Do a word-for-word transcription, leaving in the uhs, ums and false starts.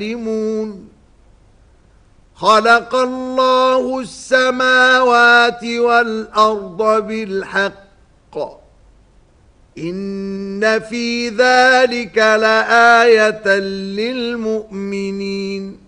يعلمون خلق الله السماوات والأرض بالحق إن في ذلك لآية للمؤمنين